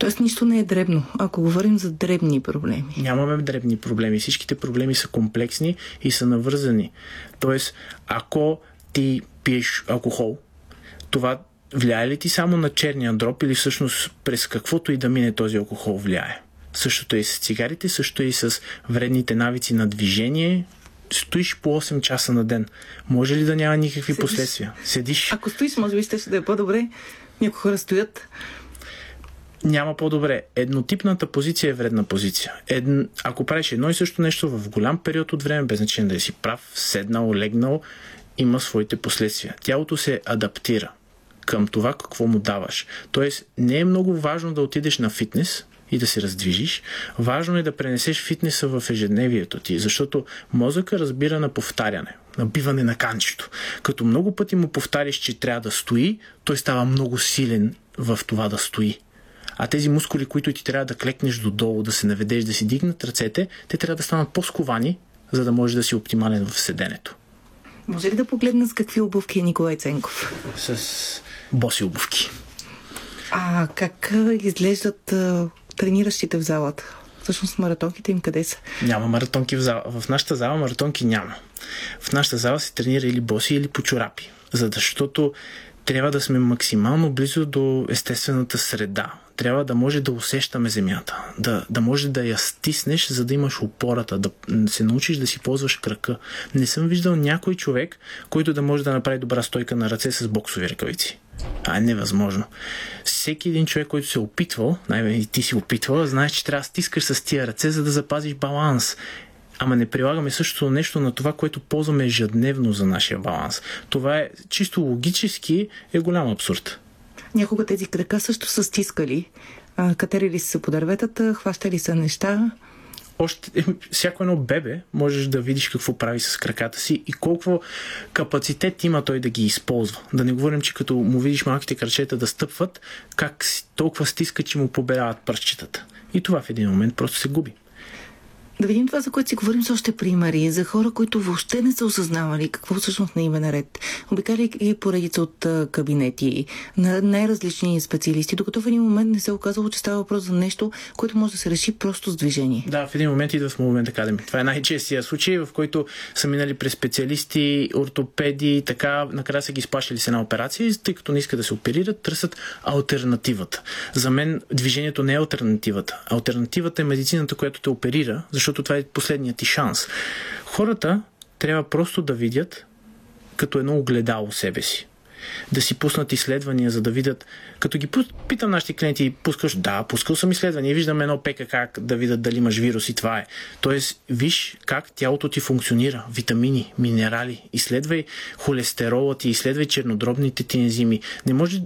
Тоест нищо не е дребно, ако говорим за дребни проблеми. Нямаме дребни проблеми. Всичките проблеми са комплексни и са навързани. Тоест, ако ти пиеш алкохол, това влияе ли ти само на черния дроб или всъщност през каквото и да мине този алкохол влияе? Същото е и с цигарите, същото е и с вредните навици на движение. Стоиш по 8 часа на ден. Може ли да няма никакви последствия? Седиш. Ако стоиш, може би ще да е по-добре. Някои хора стоят. Няма по-добре. Еднотипната позиция е вредна позиция. Ако правиш едно и също нещо в голям период от време, без значение да си прав, седнал, легнал, има своите последствия. Тялото се адаптира към това какво му даваш. Тоест, не е много важно да отидеш на фитнес и да се раздвижиш. Важно е да пренесеш фитнеса в ежедневието ти, защото мозъка разбира на повтаряне, набиване на канчето. Като много пъти му повтариш, че трябва да стои, той става много силен в това да стои. А тези мускули, които ти трябва да клекнеш додолу, да се наведеш, да си дигнат ръцете, те трябва да станат по-сковани, за да можеш да си оптимален в седенето. Може ли да погледна с какви обувки е Николай Ценков? С боси обувки. А как изглеждат трениращите в залата? Всъщност маратонките им къде са? Няма маратонки в зала. В нашата зала маратонки няма. В нашата зала се тренира или боси, или по чорапи. Защото трябва да сме максимално близо до естествената среда. Трябва да може да усещаме земята, да може да я стиснеш, за да имаш опората, да се научиш да си ползваш крака. Не съм виждал някой човек, който да може да направи добра стойка на ръце с боксови ръкавици. А е невъзможно. Всеки един човек, който се е опитвал, и ти си опитвал, знаеш, че трябва да стискаш с тия ръце, за да запазиш баланс. Ама не прилагаме същото нещо на това, което ползваме ежедневно за нашия баланс. Това е чисто логически е голям абсурд. Някога тези крака също са стискали. Катерили са по дърветата, хващали са неща. Всяко едно бебе можеш да видиш какво прави с краката си и колко капацитет има той да ги използва. Да не говорим, че като му видиш малките крачета да стъпват, как толкова стиска, че му побеляват пръстчетата. И това в един момент просто се губи. Да видим това, за което си говорим с още примери, за хора, които въобще не са осъзнавали какво всъщност не им е наред. Обикаляйки поредица от кабинети на най-различни специалисти, докато в един момент не се е оказало, че става въпрос за нещо, което може да се реши просто с движение. Да, в един момент идва в Movement Academy. Това е най-честия случай, в който са минали през специалисти, ортопеди, така, накрая са ги сплашили с една операция, тъй като не искат да се оперират, търсят алтернативата. За мен движението не е алтернативата. Алтернативата е медицината, която те оперира, защото това е последният ти шанс. Хората трябва просто да видят като едно огледало себе си. Да си пуснат изследвания, за да видят. Като ги питам нашите клиенти, пускаш? Да, пускал съм изследвания и виждам едно ПКК, да видят дали имаш вирус и това е. Тоест, виж как тялото ти функционира. Витамини, минерали. Изследвай холестерола ти, изследвай чернодробните ти ензими. Не може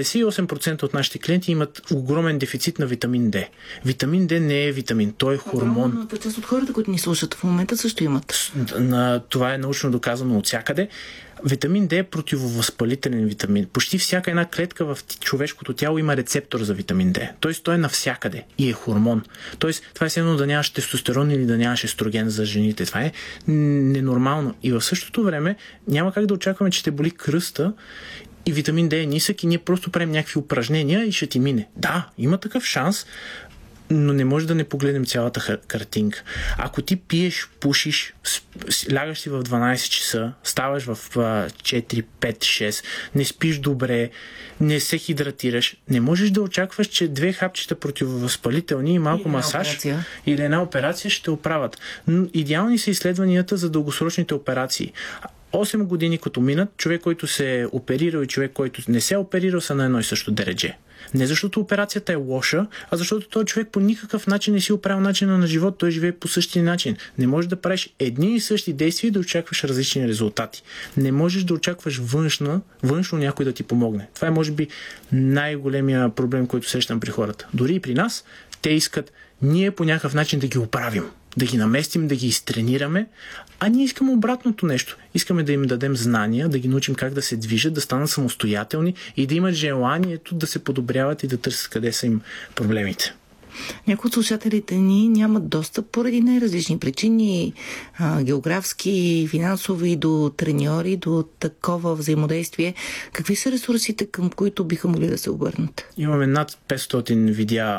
98% от нашите клиенти имат огромен дефицит на витамин Д. Витамин Д не е витамин, той е хормон. Но част от хората, които ни слушат в момента, също имат. Това е научно доказано от всякъде. Витамин Д е противовъзпалителен витамин. Почти всяка една клетка в човешкото тяло има рецептор за витамин Д. Тоест той е навсякъде и е хормон. Тоест това е едно да нямаш тестостерон или да нямаш естроген за жените. Това е ненормално. И в същото време няма как да очакваме, че те боли кръста и витамин Д е нисък и ние просто правим някакви упражнения и ще ти мине. Да, има такъв шанс, но не може да не погледнем цялата картинка. Ако ти пиеш, пушиш, лягаш си в 12 часа, ставаш в 4, 5, 6, не спиш добре, не се хидратираш, не можеш да очакваш, че 2 хапчета противовъзпалителни и малко масаж или една операция ще оправят. Но идеални са изследванията за дългосрочните операции. 8 години като минат, човек, който се е оперирал и човек, който не се е оперирал, са на едно и също дередже. Не защото операцията е лоша, а защото този човек по никакъв начин не си оправил начина на живот, той живее по същия начин. Не можеш да правиш едни и същи действия и да очакваш различни резултати. Не можеш да очакваш външно някой да ти помогне. Това е, може би, най-големия проблем, който срещам при хората. Дори и при нас, те искат ние по някакъв начин да ги оправим, да ги наместим, да ги изтренираме, а ние искаме обратното нещо. Искаме да им дадем знания, да ги научим как да се движат, да станат самостоятелни и да имат желанието да се подобряват и да търсят къде са им проблемите. Някои от слушателите ни нямат достъп поради най-различни причини, географски, финансови, до треньори, до такова взаимодействие. Какви са ресурсите, към които биха могли да се обърнат? Имаме над 500 видеа